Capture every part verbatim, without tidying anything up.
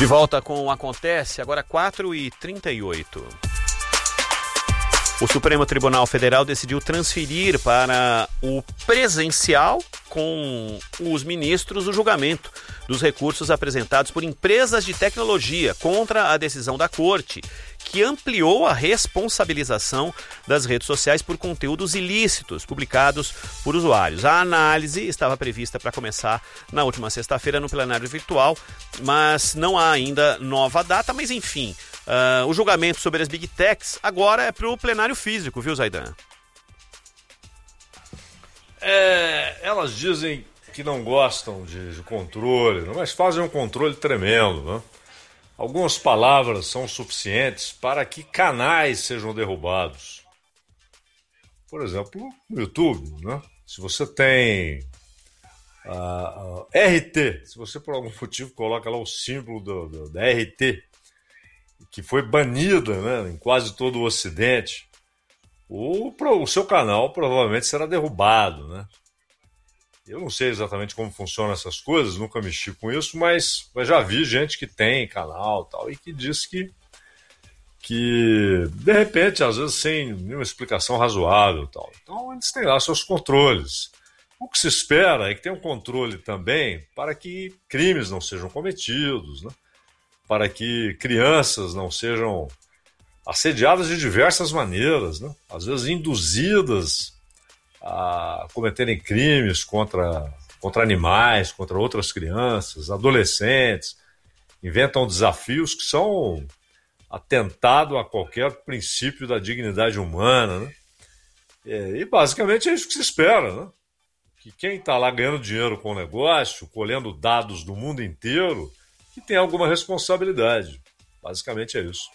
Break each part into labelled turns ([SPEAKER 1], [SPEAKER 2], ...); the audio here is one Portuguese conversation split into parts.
[SPEAKER 1] De volta com o Acontece, agora quatro e trinta e oito. O Supremo Tribunal Federal decidiu transferir para o presencial com os ministros o julgamento dos recursos apresentados por empresas de tecnologia contra a decisão da Corte, que ampliou a responsabilização das redes sociais por conteúdos ilícitos publicados por usuários. A análise estava prevista para começar na última sexta-feira no plenário virtual, mas não há ainda nova data, mas enfim... Uh, o julgamento sobre as Big Techs agora é para o plenário físico, viu, Zaidan?
[SPEAKER 2] É, elas dizem que não gostam de, de controle, mas fazem um controle tremendo, né? Algumas palavras são suficientes para que canais sejam derrubados. Por exemplo, no YouTube, né? Se você tem uh, uh, R T, se você por algum motivo coloca lá o símbolo do, do, da R T, que foi banida, né, em quase todo o Ocidente, o, o seu canal provavelmente será derrubado, né? Eu não sei exatamente como funcionam essas coisas, nunca mexi com isso, mas, mas já vi gente que tem canal e tal, e que diz que, que, de repente, às vezes sem nenhuma explicação razoável e tal. Então, eles têm lá seus controles. O que se espera é que tenha um controle também para que crimes não sejam cometidos, né? Para que crianças não sejam assediadas de diversas maneiras, né? Às vezes induzidas a cometerem crimes contra, contra animais, contra outras crianças, adolescentes, inventam desafios que são atentado a qualquer princípio da dignidade humana, né? E basicamente é isso que se espera, né? Que quem está lá ganhando dinheiro com o negócio, colhendo dados do mundo inteiro, que tem alguma responsabilidade. Basicamente é isso.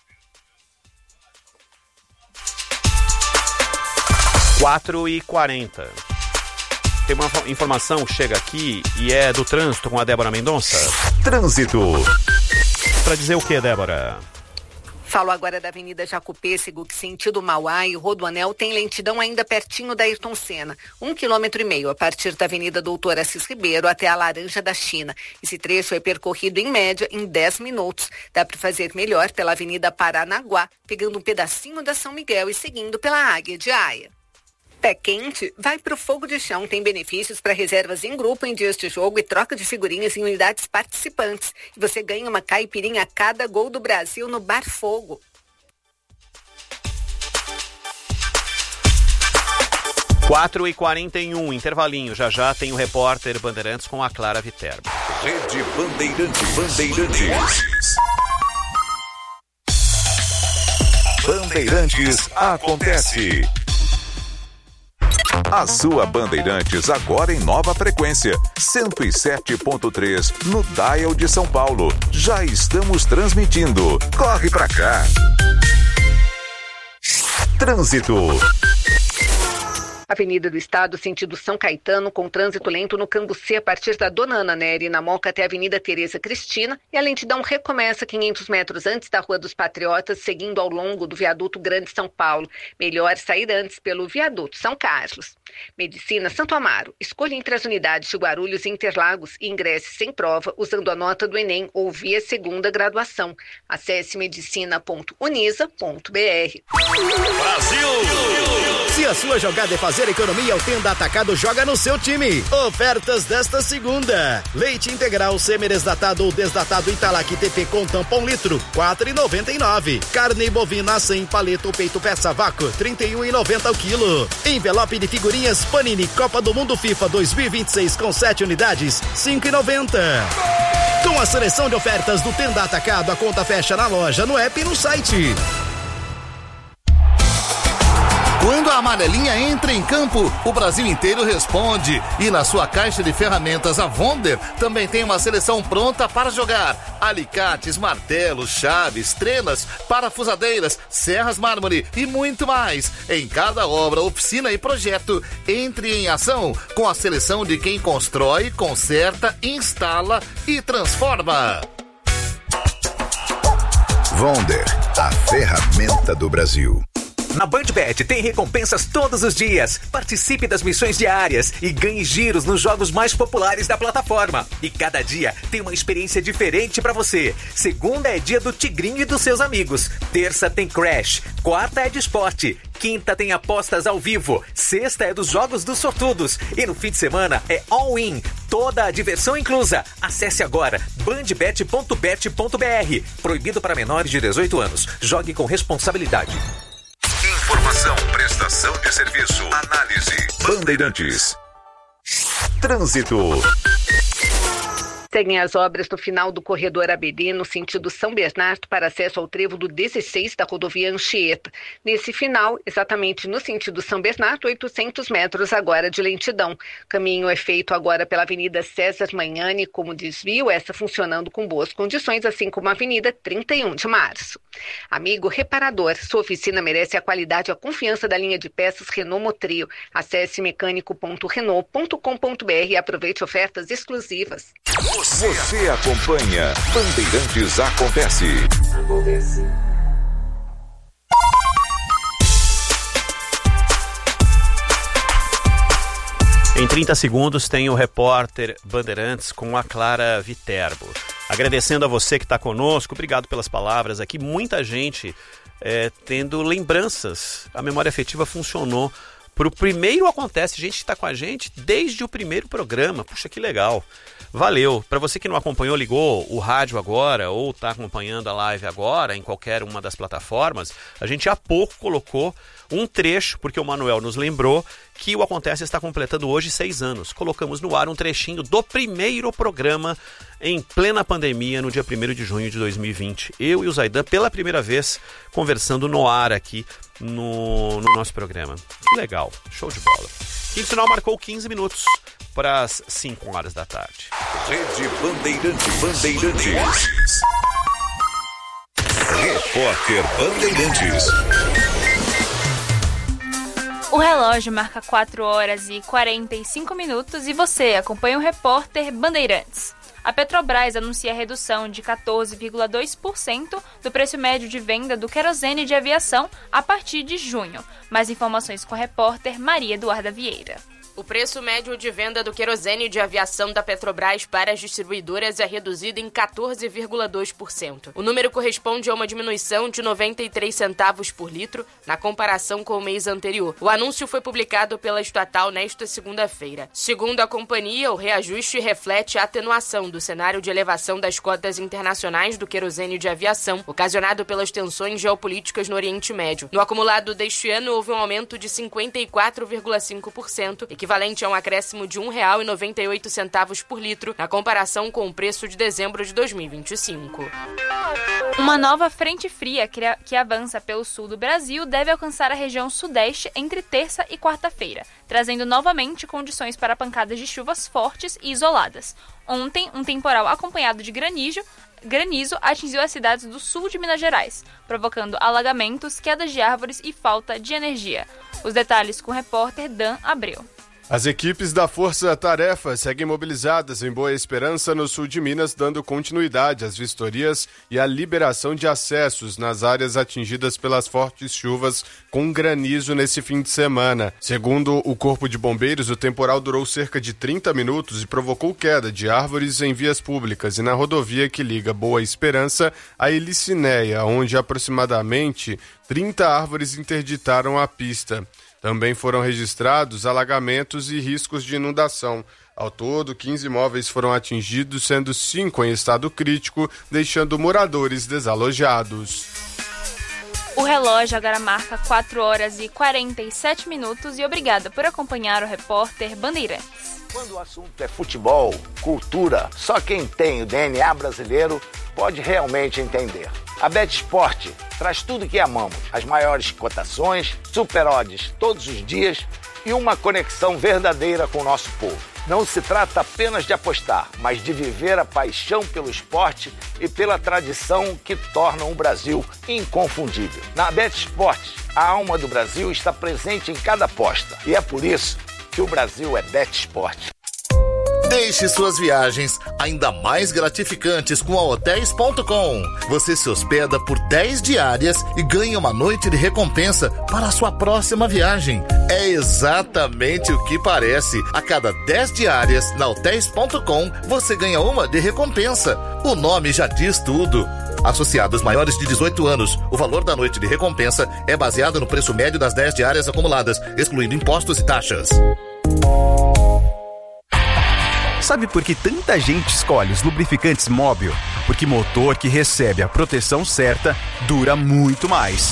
[SPEAKER 1] quatro e quarenta. Tem uma informação que chega aqui e é do trânsito com a Débora Mendonça.
[SPEAKER 3] Trânsito.
[SPEAKER 1] Para dizer o que, Débora?
[SPEAKER 4] Falo agora da Avenida Jacopêssego, que sentido Mauá e Rodoanel tem lentidão ainda pertinho da Ayrton Senna. Um quilômetro e meio a partir da Avenida Doutor Assis Ribeiro até a Laranja da China. Esse trecho é percorrido em média em dez minutos. Dá para fazer melhor pela Avenida Paranaguá, pegando um pedacinho da São Miguel e seguindo pela Águia de Aia. Pé quente, vai pro Fogo de Chão. Tem benefícios para reservas em grupo em dias de jogo e troca de figurinhas em unidades participantes. E você ganha uma caipirinha a cada gol do Brasil no Bar Fogo.
[SPEAKER 1] quatro e quarenta e um, intervalinho. Já já tem o repórter Bandeirantes com a Clara Viterbo.
[SPEAKER 3] Rede Bandeirantes. Bandeirantes. Bandeirantes acontece. A sua Bandeirantes agora em nova frequência, cento e sete ponto três no Dial de São Paulo. Já estamos transmitindo. Corre pra cá. Trânsito.
[SPEAKER 4] Avenida do Estado, sentido São Caetano, com trânsito lento no Cambucê a partir da Dona Ana Nery, na Moca até a Avenida Tereza Cristina, e a lentidão recomeça quinhentos metros antes da Rua dos Patriotas, seguindo ao longo do Viaduto Grande São Paulo. Melhor sair antes pelo Viaduto São Carlos. Medicina Santo Amaro. Escolha entre as unidades de Guarulhos e Interlagos e ingresse sem prova usando a nota do Enem ou via segunda graduação. Acesse medicina ponto unisa ponto br.
[SPEAKER 5] Brasil! Se a sua jogada é fazer economia, o Tenda Atacado joga no seu time. Ofertas desta segunda: leite integral semi-desnatado ou desnatado Italac T P com tampão litro, quatro reais e noventa e nove centavos. Carne bovina sem paleta ou peito peça vácuo, trinta e um reais e noventa centavos o quilo. Envelope de figurinhas Panini Copa do Mundo FIFA dois mil e vinte e seis com sete unidades, cinco reais e noventa centavos. Com a seleção de ofertas do Tenda Atacado, a conta fecha na loja, no app e no site.
[SPEAKER 6] Quando a amarelinha entra em campo, o Brasil inteiro responde. E na sua caixa de ferramentas, a Wonder também tem uma seleção pronta para jogar. Alicates, martelos, chaves, trenas, parafusadeiras, serras mármore e muito mais. Em cada obra, oficina e projeto, entre em ação com a seleção de quem constrói, conserta, instala e transforma.
[SPEAKER 3] Wonder, a ferramenta do Brasil.
[SPEAKER 7] Na BandBet tem recompensas todos os dias. Participe das missões diárias e ganhe giros nos jogos mais populares da plataforma. E cada dia tem uma experiência diferente pra você. Segunda é dia do Tigrinho e dos seus amigos. Terça tem Crash. Quarta é de esporte. Quinta tem apostas ao vivo. Sexta é dos jogos dos sortudos. E no fim de semana é all-in. Toda a diversão inclusa. Acesse agora bandbet ponto bet ponto b r. Proibido para menores de dezoito anos. Jogue com responsabilidade.
[SPEAKER 3] Informação, prestação de serviço, análise. Bandeirantes. Trânsito.
[SPEAKER 4] Seguem as obras do final do corredor A B D no sentido São Bernardo para acesso ao trevo do dezesseis da rodovia Anchieta. Nesse final, exatamente no sentido São Bernardo, oitocentos metros agora de lentidão. O caminho é feito agora pela Avenida César Magnani como desvio, essa funcionando com boas condições, assim como a Avenida trinta e um de março. Amigo reparador, sua oficina merece a qualidade e a confiança da linha de peças Renault Motrio. Acesse mecânico ponto renault ponto com ponto b r e aproveite ofertas exclusivas.
[SPEAKER 3] Você acompanha Bandeirantes Acontece.
[SPEAKER 4] Acontece.
[SPEAKER 1] Em trinta segundos tem o repórter Bandeirantes com a Clara Viterbo. Agradecendo a você que está conosco, obrigado pelas palavras aqui. Muita gente é, tendo lembranças. A memória afetiva funcionou. Para o primeiro Acontece, gente que está com a gente desde o primeiro programa. Puxa, que legal. Valeu. Para você que não acompanhou, ligou o rádio agora ou está acompanhando a live agora em qualquer uma das plataformas, a gente há pouco colocou um trecho, porque o Manuel nos lembrou que o Acontece está completando hoje seis anos. Colocamos no ar um trechinho do primeiro programa em plena pandemia, no dia primeiro de junho de dois mil e vinte. Eu e o Zaidan, pela primeira vez, conversando no ar aqui no, no nosso programa. Que legal, show de bola. Quinto sinal marcou quinze minutos para as cinco horas da tarde.
[SPEAKER 3] Rede Bandeirantes. Bandeirantes. Repórter Bandeirantes.
[SPEAKER 8] O relógio marca quatro horas e quarenta e cinco minutos e você acompanha o repórter Bandeirantes. A Petrobras anuncia a redução de quatorze vírgula dois por cento do preço médio de venda do querosene de aviação a partir de junho. Mais informações com a repórter Maria Eduarda Vieira.
[SPEAKER 9] O preço médio de venda do querosene de aviação da Petrobras para as distribuidoras é reduzido em quatorze vírgula dois por cento. O número corresponde a uma diminuição de noventa e três centavos por litro na comparação com o mês anterior. O anúncio foi publicado pela estatal nesta segunda-feira. Segundo a companhia, o reajuste reflete a atenuação do cenário de elevação das cotas internacionais do querosene de aviação, ocasionado pelas tensões geopolíticas no Oriente Médio. No acumulado deste ano, houve um aumento de cinquenta e quatro vírgula cinco por cento, equivalente a um acréscimo de um real e noventa e oito centavos por litro, na comparação com o preço de dezembro de dois mil e vinte e cinco.
[SPEAKER 8] Uma nova frente fria que avança pelo sul do Brasil deve alcançar a região sudeste entre terça e quarta-feira, trazendo novamente condições para pancadas de chuvas fortes e isoladas. Ontem, um temporal acompanhado de granizo, granizo atingiu as cidades do sul de Minas Gerais, provocando alagamentos, quedas de árvores e falta de energia. Os detalhes com o repórter Dan Abreu.
[SPEAKER 10] As equipes da Força Tarefa seguem mobilizadas em Boa Esperança, no sul de Minas, dando continuidade às vistorias e à liberação de acessos nas áreas atingidas pelas fortes chuvas com granizo nesse fim de semana. Segundo o Corpo de Bombeiros, o temporal durou cerca de trinta minutos e provocou queda de árvores em vias públicas e na rodovia que liga Boa Esperança a Elicinéia, onde aproximadamente trinta árvores interditaram a pista. Também foram registrados alagamentos e riscos de inundação. Ao todo, quinze imóveis foram atingidos, sendo cinco em estado crítico, deixando moradores desalojados.
[SPEAKER 8] O relógio agora marca quatro horas e quarenta e sete minutos e obrigada por acompanhar o repórter Bandeirantes.
[SPEAKER 11] Quando o assunto é futebol, cultura, só quem tem o D N A brasileiro pode realmente entender. A BetSport traz tudo que amamos, as maiores cotações, super odds todos os dias e uma conexão verdadeira com o nosso povo. Não se trata apenas de apostar, mas de viver a paixão pelo esporte e pela tradição que tornam o Brasil inconfundível. Na BetSport, a alma do Brasil está presente em cada aposta e é por isso que o Brasil é BetSport.
[SPEAKER 6] Deixe suas viagens ainda mais gratificantes com a hotéis ponto com. Você se hospeda por dez diárias e ganha uma noite de recompensa para a sua próxima viagem. É exatamente o que parece. A cada dez diárias na hotéis ponto com, você ganha uma de recompensa. O nome já diz tudo. Associados maiores de dezoito anos, o valor da noite de recompensa é baseado no preço médio das dez diárias acumuladas, excluindo impostos e taxas.
[SPEAKER 12] Sabe por que tanta gente escolhe os lubrificantes Móbil? Porque motor que recebe a proteção certa dura muito mais.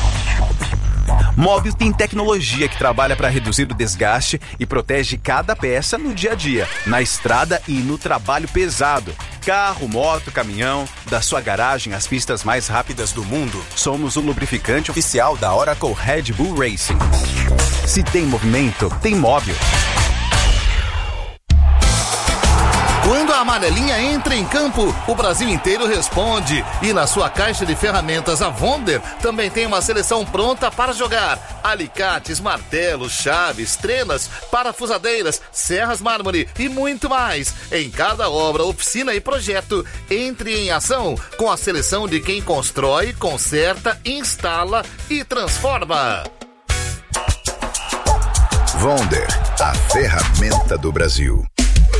[SPEAKER 12] Móbil tem tecnologia que trabalha para reduzir o desgaste e protege cada peça no dia a dia, na estrada e no trabalho pesado. Carro, moto, caminhão, da sua garagem às pistas mais rápidas do mundo, somos o lubrificante oficial da Oracle Red Bull Racing. Se tem movimento, tem Móbil.
[SPEAKER 6] Quando a amarelinha entra em campo, o Brasil inteiro responde. E na sua caixa de ferramentas, a Wonder também tem uma seleção pronta para jogar. Alicates, martelos, chaves, trenas, parafusadeiras, serras mármore e muito mais. Em cada obra, oficina e projeto, entre em ação com a seleção de quem constrói, conserta, instala e transforma.
[SPEAKER 3] Wonder, a ferramenta do Brasil.